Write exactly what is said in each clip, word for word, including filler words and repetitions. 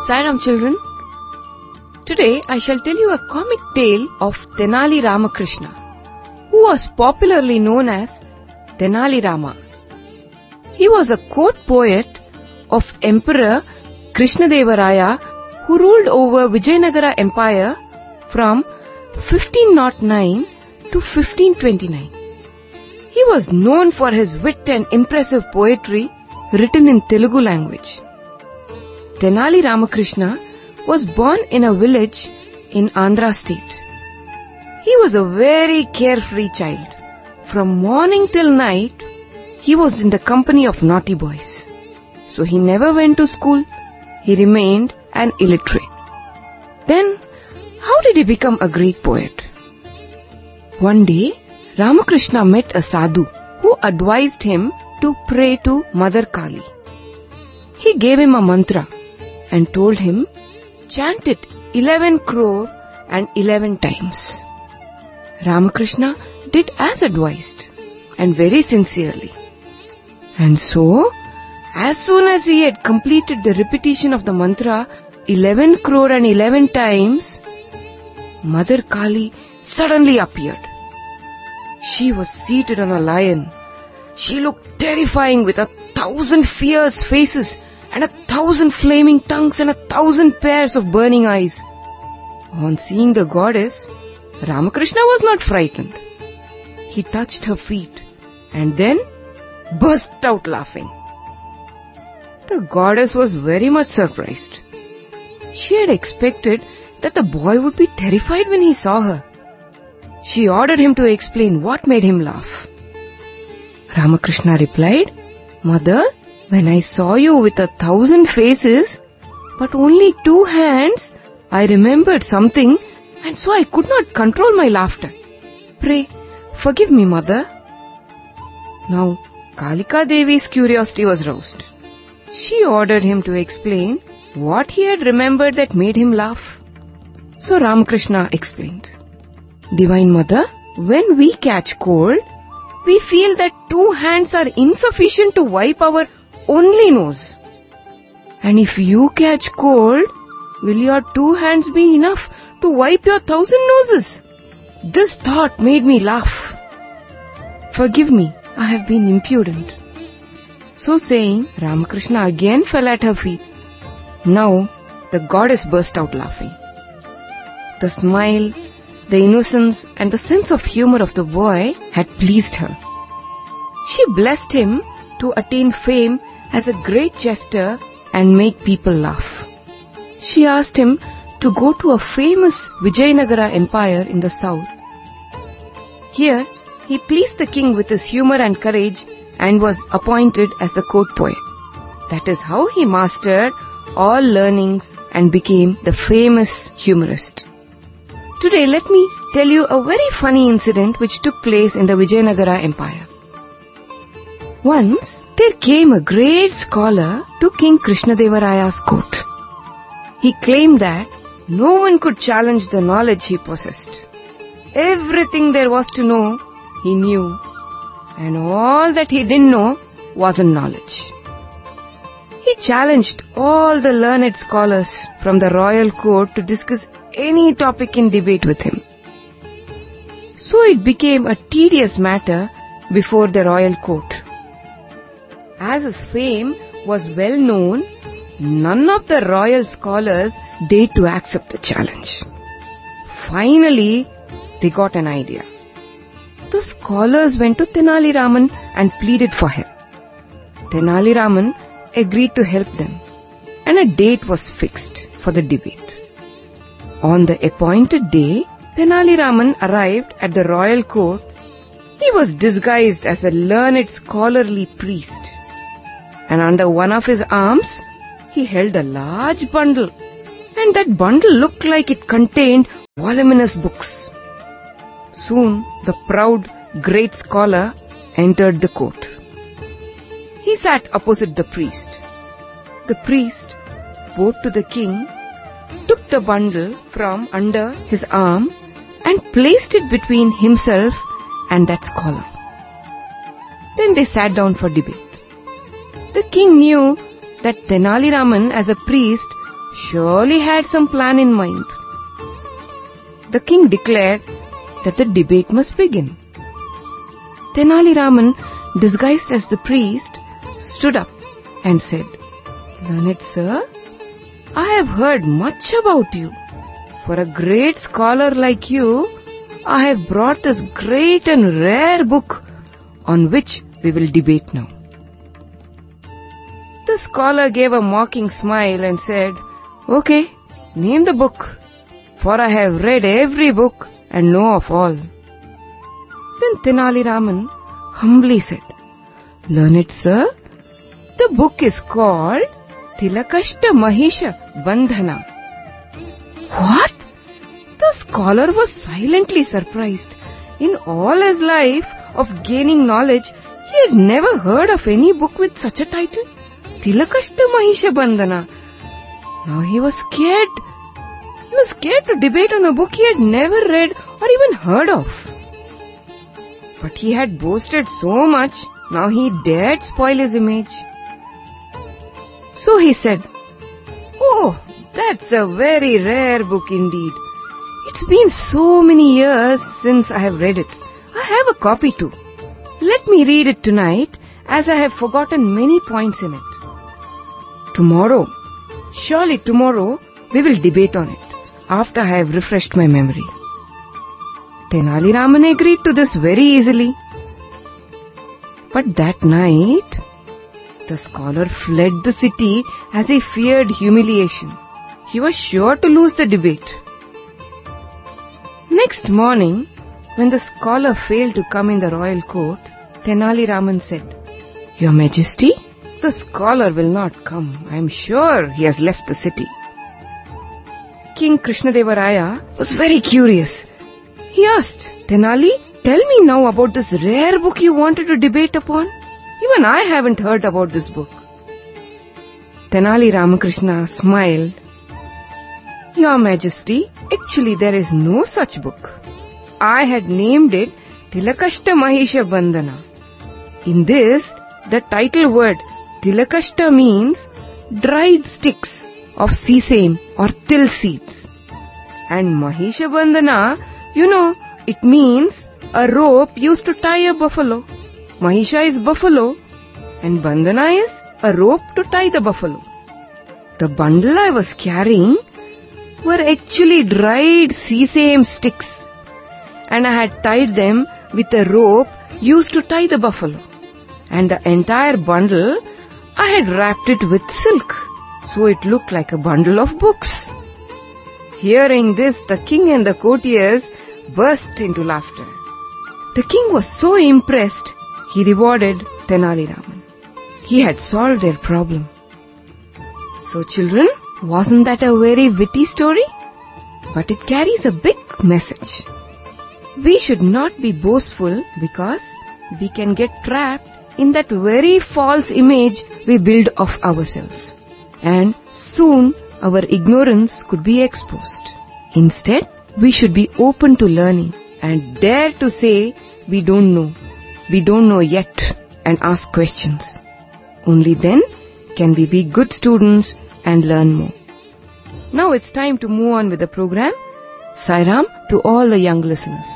Sairam children, today I shall tell you a comic tale of Tenali Ramakrishna, who was popularly known as Tenali Rama. He was a court poet of Emperor Krishnadeva Raya, who ruled over Vijayanagara Empire from fifteen oh nine to fifteen twenty-nine. He was known for his wit and impressive poetry written in Telugu language. Tenali Ramakrishna was born in a village in Andhra state. He was a very carefree child. From morning till night, he was in the company of naughty boys. So he never went to school. He remained an illiterate. Then, how did he become a great poet? One day, Ramakrishna met a sadhu who advised him to pray to Mother Kali. He gave him a mantra and told him, chant it eleven crore and eleven times. Ramakrishna did as advised and very sincerely. And so, as soon as he had completed the repetition of the mantra eleven crore and eleven times, Mother Kali suddenly appeared. She was seated on a lion. She looked terrifying with a thousand fierce faces and a thousand flaming tongues and a thousand pairs of burning eyes. On seeing the goddess, Ramakrishna was not frightened. He touched her feet and then burst out laughing. The goddess was very much surprised. She had expected that the boy would be terrified when he saw her. She ordered him to explain what made him laugh. Ramakrishna replied, Mother, when I saw you with a thousand faces, but only two hands, I remembered something and so I could not control my laughter. Pray, forgive me, Mother. Now, Kalika Devi's curiosity was roused. She ordered him to explain what he had remembered that made him laugh. So Ramakrishna explained, Divine Mother, when we catch cold, we feel that two hands are insufficient to wipe our only nose. And if you catch cold, will your two hands be enough to wipe your thousand noses? This thought made me laugh. Forgive me, I have been impudent. So saying, Ramakrishna again fell at her feet. Now, the goddess burst out laughing. The smile, the innocence and the sense of humor of the boy had pleased her. She blessed him to attain fame as a great jester and make people laugh. She asked him to go to a famous Vijayanagara Empire in the south. Here, he pleased the king with his humor and courage and was appointed as the court poet. That is how he mastered all learnings and became the famous humorist. Today, let me tell you a very funny incident which took place in the Vijayanagara Empire. Once, there came a great scholar to King Krishnadeva Raya's court. He claimed that no one could challenge the knowledge he possessed. Everything there was to know, he knew, and all that he didn't know wasn't knowledge. He challenged all the learned scholars from the royal court to discuss any topic in debate with him. So it became a tedious matter before the royal court. As his fame was well known, none of the royal scholars dared to accept the challenge. Finally, they got an idea. The scholars went to Tenali Raman and pleaded for help. Tenali Raman agreed to help them, and a date was fixed for the debate. On the appointed day, Tenali Raman arrived at the royal court. He was disguised as a learned scholarly priest, and under one of his arms, he held a large bundle, and that bundle looked like it contained voluminous books. Soon, the proud, great scholar entered the court. He sat opposite the priest. The priest bowed to the king, took the bundle from under his arm and placed it between himself and that scholar. Then they sat down for debate. The king knew that Tenali Raman as a priest surely had some plan in mind. The king declared that the debate must begin. Tenali Raman, disguised as the priest, stood up and said, "Learned sir, I have heard much about you. For a great scholar like you, I have brought this great and rare book on which we will debate now." The scholar gave a mocking smile and said, "Okay, name the book, for I have read every book and know of all." Then Tenali Raman humbly said, "Learned sir, the book is called Tilakashta Mahisha Bandhana." What? The scholar was silently surprised. In all his life of gaining knowledge, he had never heard of any book with such a title, Tilakashta Mahisha Bandhana. Now he was scared. He was scared to debate on a book he had never read or even heard of. But he had boasted so much, now he dared spoil his image. So he said, "Oh, that's a very rare book indeed. It's been so many years since I have read it. I have a copy too. Let me read it tonight, as I have forgotten many points in it. Tomorrow, surely tomorrow, we will debate on it, after I have refreshed my memory." Tenali Raman agreed to this very easily. But that night, the scholar fled the city as he feared humiliation. He was sure to lose the debate. Next morning, when the scholar failed to come in the royal court, Tenali Raman said, "Your Majesty, the scholar will not come. I am sure he has left the city." King Krishnadeva Raya was very curious. He asked, "Tenali, tell me now about this rare book you wanted to debate upon. Even I haven't heard about this book." Tenali Ramakrishna smiled. "Your Majesty, actually there is no such book. I had named it Tilakashta Mahisha Bandhana. In this, the title word Tilakashta means dried sticks of sesame or til seeds. And Mahisha Bandhana, you know, it means a rope used to tie a buffalo. Mahisha is buffalo and Bandhana is a rope to tie the buffalo. The bundle I was carrying were actually dried sesame sticks, and I had tied them with a rope used to tie the buffalo. And the entire bundle, I had wrapped it with silk, so it looked like a bundle of books." Hearing this, the king and the courtiers burst into laughter. The king was so impressed, he rewarded Tenali Raman. He had solved their problem. So children, wasn't that a very witty story? But it carries a big message. We should not be boastful because we can get trapped in that very false image we build of ourselves. And soon our ignorance could be exposed. Instead, we should be open to learning and dare to say we don't know. We don't know yet and ask questions. Only then can we be good students and learn more. Now it's time to move on with the program. Sai Ram to all the young listeners.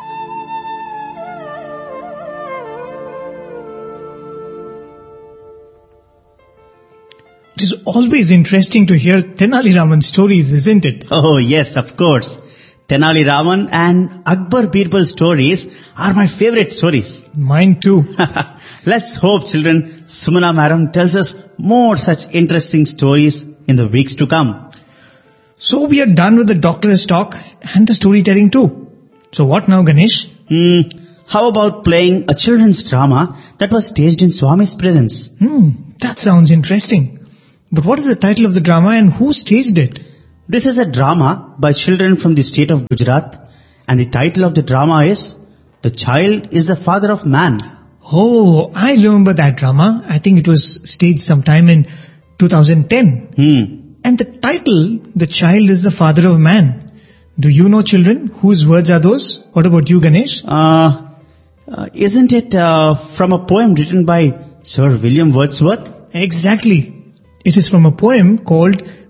It is always interesting to hear Tenali Raman stories, isn't it? Oh yes, of course. Tenali Raman and Akbar Birbal stories are my favorite stories. Mine too. Let's hope, children, Sumana Madam tells us more such interesting stories in the weeks to come. So we are done with the doctor's talk and the storytelling too. So what now, Ganesh? Hmm, how about playing a children's drama that was staged in Swami's presence? Hmm, that sounds interesting. But what is the title of the drama and who staged it? This is a drama by children from the state of Gujarat, and the title of the drama is The Child is the Father of Man. Oh, I remember that drama. I think it was staged sometime in two thousand ten. Hmm. And the title, The Child is the Father of Man. Do you know, children, whose words are those? What about you, Ganesh? Uh, uh isn't it uh, from a poem written by Sir William Wordsworth? Exactly. It is from a poem called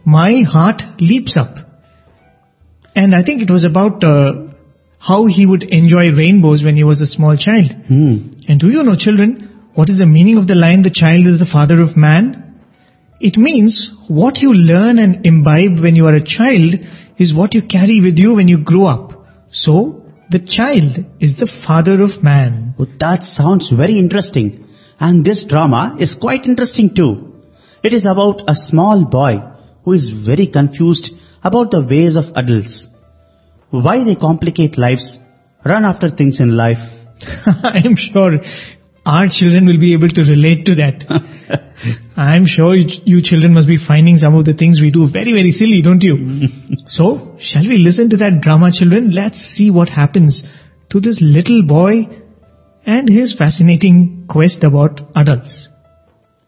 my heart leaps up. And I think it was about uh, how he would enjoy rainbows when he was a small child. Hmm. And do you know, children, what is the meaning of the line, the child is the father of man? It means what you learn and imbibe when you are a child is what you carry with you when you grow up. So, the child is the father of man. Oh, that sounds very interesting. And this drama is quite interesting too. It is about a small boy who is very confused about the ways of adults. Why they complicate lives, run after things in life. I am sure our children will be able to relate to that. I am sure you, you children must be finding some of the things we do very, very silly, don't you? So, shall we listen to that drama, children? Let's see what happens to this little boy and his fascinating quest about adults.